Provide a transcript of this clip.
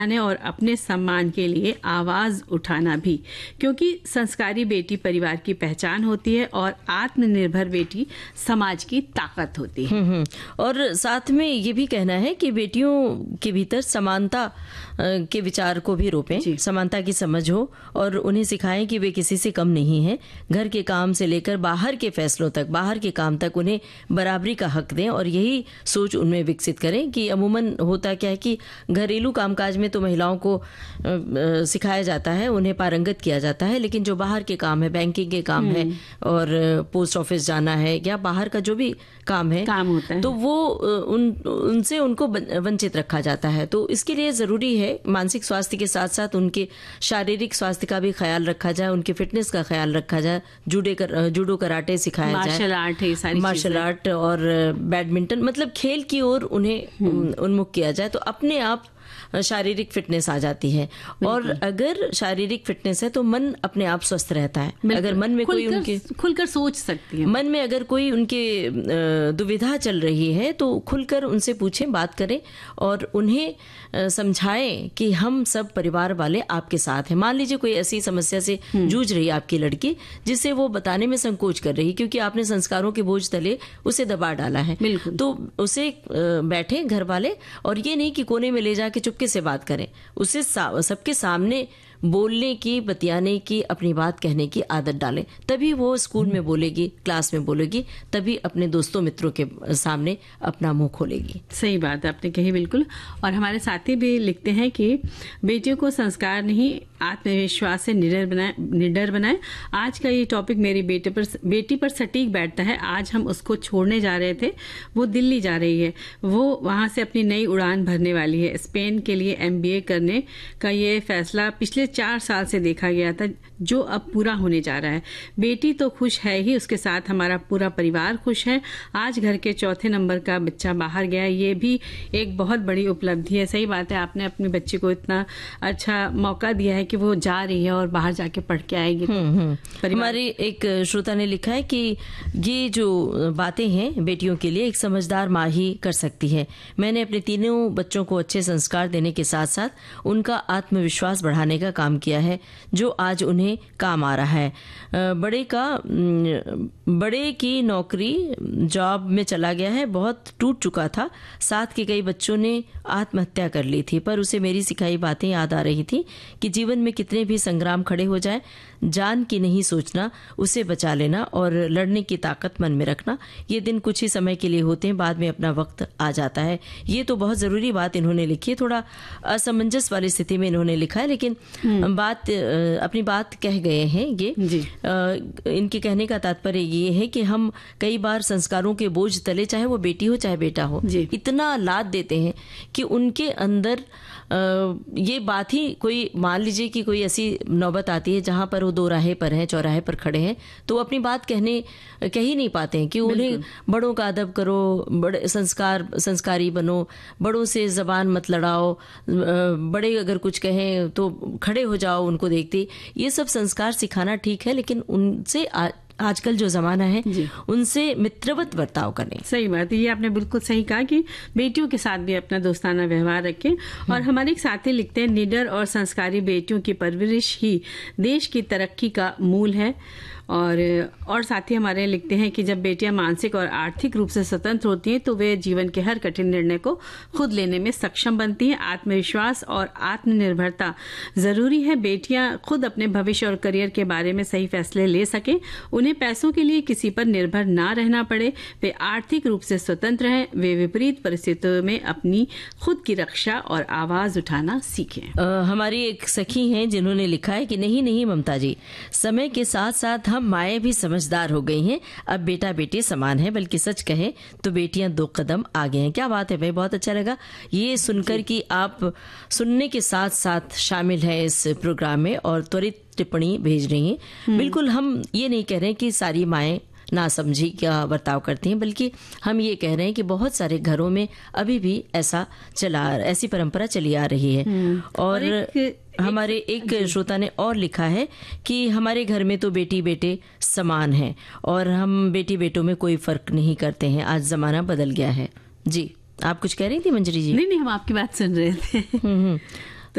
और अपने सम्मान के लिए आवाज उठाना भी, क्योंकि संस्कारी बेटी परिवार की पहचान होती है और आत्मनिर्भर बेटी समाज की ताकत होती है। और साथ में ये भी कहना है कि बेटियों के भीतर समानता के विचार को भी रोपें, समानता की समझ हो और उन्हें सिखाएं कि वे किसी से कम नहीं है। घर के काम से लेकर बाहर के फैसलों तक, बाहर के काम तक उन्हें बराबरी का हक दें और यही सोच उनमें विकसित करें कि अमूमन होता क्या है कि घरेलू कामकाज में तो महिलाओं को सिखाया जाता है, उन्हें पारंगत किया जाता है, लेकिन जो बाहर के काम है, बैंकिंग के काम है और पोस्ट ऑफिस जाना है या बाहर का जो भी काम होता है, तो वो उनसे उनको वंचित रखा जाता है। तो इसके लिए जरूरी है मानसिक स्वास्थ्य के साथ साथ उनके शारीरिक स्वास्थ्य का भी ख्याल रखा जाए, उनके फिटनेस का ख्याल रखा जाए, जूडो कराटे सिखाया जाए, मार्शल आर्ट और बैडमिंटन, मतलब खेल की ओर उन्हें उन्मुख किया जाए, तो अपने आप शारीरिक फिटनेस आ जाती है। और अगर शारीरिक फिटनेस है तो मन अपने आप स्वस्थ रहता है। अगर मन में कोई उनके खुलकर सोच सकती है, मन में अगर कोई उनके दुविधा चल रही है तो खुलकर उनसे पूछें, बात करें और उन्हें समझाएं कि हम सब परिवार वाले आपके साथ हैं। मान लीजिए कोई ऐसी समस्या से जूझ रही है आपकी लड़की, जिसे वो बताने में संकोच कर रही, क्योंकि आपने संस्कारों के बोझ तले उसे दबा डाला है, तो उसे बैठे घर वाले और ये नहीं कि कोने में ले जाके चुपके से बात करें, उसे सबके सामने बोलने की, बतियाने की, अपनी बात कहने की आदत डालें। तभी वो स्कूल में बोलेगी, क्लास में बोलेगी, तभी अपने दोस्तों मित्रों के सामने अपना मुंह खोलेगी। सही बात आपने कही, बिल्कुल। और हमारे साथी भी लिखते हैं कि बेटियों को संस्कार नहीं आत्मविश्वास से निडर बनाए। आज का ये टॉपिक मेरी बेटी पर सटीक बैठता है। आज हम उसको छोड़ने जा रहे थे, वो दिल्ली जा रही है, वो वहां से अपनी नई उड़ान भरने वाली है। स्पेन के लिए MBA करने का ये फैसला पिछले 4 साल से देखा गया था, जो अब पूरा होने जा रहा है। बेटी तो खुश है ही, उसके साथ हमारा पूरा परिवार खुश है। आज घर के चौथे नंबर का बच्चा बाहर गया, ये भी एक बहुत बड़ी उपलब्धि है। सही बात है, आपने अपने बच्चे को इतना अच्छा मौका दिया है कि वो जा रही है और बाहर जाके पढ़ के आएगी। हमारी एक श्रोता ने लिखा है कि ये जो बातें हैं बेटियों के लिए एक समझदार माँ ही कर सकती है। मैंने अपने तीनों बच्चों को अच्छे संस्कार देने के साथ साथ उनका आत्मविश्वास बढ़ाने का काम किया है, जो आज उन्हें काम आ रहा है। बड़े की नौकरी जॉब में चला गया है, बहुत टूट चुका था। साथ के कई बच्चों ने आत्महत्या कर ली थी, पर उसे मेरी सिखाई बातें याद आ रही थी कि जीवन में कितने भी संग्राम खड़े हो जाए, जान की नहीं सोचना, उसे बचा लेना और लड़ने की ताकत मन में रखना। ये दिन कुछ ही समय के लिए होते हैं, बाद में अपना वक्त आ जाता है। ये तो बहुत जरूरी बात इन्होंने लिखी है, थोड़ा असमंजस वाली स्थिति में इन्होंने लिखा है, लेकिन अपनी बात कह गए हैं। ये इनके कहने का तात्पर्य ये है कि हम कई बार संस्कारों के बोझ तले, चाहे वो बेटी हो चाहे बेटा हो, इतना लाद देते हैं कि उनके अंदर ये बात ही, कोई मान लीजिए कि कोई ऐसी नौबत आती है जहां पर वो दो राहे पर हैं, चौराहे पर खड़े हैं, तो अपनी बात कह ही नहीं पाते हैं कि उन्हें बड़ों का अदब करो, बड़े संस्कारी बनो, बड़ों से जबान मत लड़ाओ, बड़े अगर कुछ कहें तो खड़े हो जाओ उनको देखते। ये सब संस्कार सिखाना ठीक है, लेकिन उनसे आजकल जो जमाना है उनसे मित्रवत बर्ताव करें। सही बात है, ये आपने बिल्कुल सही कहा कि बेटियों के साथ भी अपना दोस्ताना व्यवहार रखें। और हमारे एक साथी लिखते हैं, निडर और संस्कारी बेटियों की परवरिश ही देश की तरक्की का मूल है। और साथी हमारे लिखते हैं कि जब बेटियां मानसिक और आर्थिक रूप से स्वतंत्र होती हैं तो वे जीवन के हर कठिन निर्णय को खुद लेने में सक्षम बनती हैं। आत्मविश्वास और आत्मनिर्भरता जरूरी है। बेटियां खुद अपने भविष्य और करियर के बारे में सही फैसले ले सकें, उन्हें पैसों के लिए किसी पर निर्भर ना रहना पड़े, वे आर्थिक रूप से स्वतंत्र हैं, वे विपरीत परिस्थितियों में अपनी खुद की रक्षा और आवाज उठाना सीखें। हमारी एक सखी हैं जिन्होंने लिखा है कि नहीं ममता जी, समय के साथ साथ हम माएँ भी समझदार हो गई हैं, अब बेटा बेटी समान है, बल्कि सच कहे तो बेटियां 2 कदम आगे हैं। क्या बात है भाई, बहुत अच्छा लगा ये सुनकर कि आप सुनने के साथ साथ शामिल है इस प्रोग्राम में और त्वरित टिप्पणी भेज रही हैं। बिल्कुल, हम ये नहीं कह रहे हैं कि सारी माएँ ना समझी क्या बर्ताव करती हैं, बल्कि हम ये कह रहे हैं कि बहुत सारे घरों में अभी भी ऐसी परंपरा चली आ रही है। और हमारे एक श्रोता ने और लिखा है कि हमारे घर में तो बेटी बेटे समान हैं और हम बेटी बेटों में कोई फर्क नहीं करते हैं, आज जमाना बदल गया है। जी, आप कुछ कह रही थी मंजरी जी? नहीं, हम आपकी बात सुन रहे थे।